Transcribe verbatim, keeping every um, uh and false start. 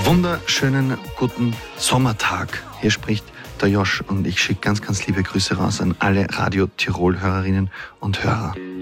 Wunderschönen guten Sommertag. Hier spricht der Josch und ich schicke ganz, ganz liebe Grüße raus an alle Radio Tirol Hörerinnen und Hörer.